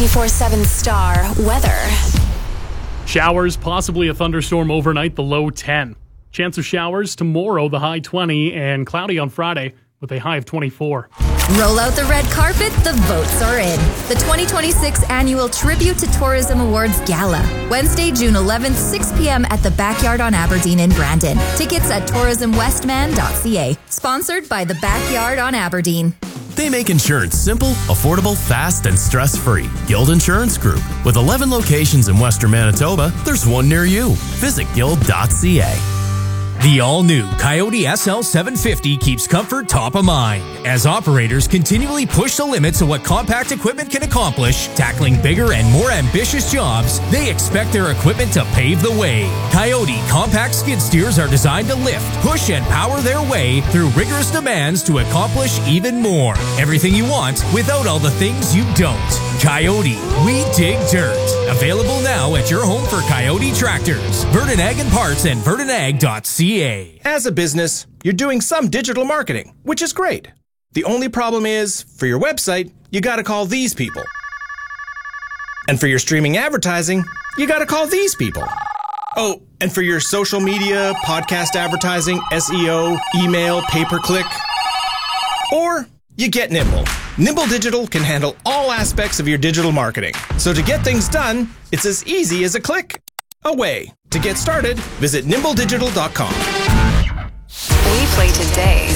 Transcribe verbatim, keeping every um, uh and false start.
ninety-four point seven Star weather. Showers, possibly a thunderstorm overnight, the low ten. Chance of showers tomorrow, the high twenty, and cloudy on Friday with a high of twenty-four. Roll out the red carpet, the votes are in. The twenty twenty-six Annual Tribute to Tourism Awards Gala. Wednesday, June eleventh, six p.m. at the Backyard on Aberdeen in Brandon. Tickets at tourism westman dot c a. Sponsored by the Backyard on Aberdeen. They make insurance simple, affordable, fast, and stress-free. Guild Insurance Group. With eleven locations in Western Manitoba, there's one near you. Visit guild dot c a. The all-new Coyote S L seven fifty keeps comfort top of mind. As operators continually push the limits of what compact equipment can accomplish, tackling bigger and more ambitious jobs, they expect their equipment to pave the way. Coyote compact skid steers are designed to lift, push, and power their way through rigorous demands to accomplish even more. Everything you want without all the things you don't. Coyote, we dig dirt. Available now at your home for Coyote tractors. Verdant Ag and Parts and verdant ag dot c a. As a business, you're doing some digital marketing, which is great. The only problem is, for your website, you gotta call these people. And for your streaming advertising, you gotta call these people. Oh, and for your social media, podcast advertising, S E O, email, pay-per-click. Or you get Nimble. Nimble Digital can handle all aspects of your digital marketing. So to get things done, it's as easy as a click away. To get started, visit nimble digital dot com. We play today.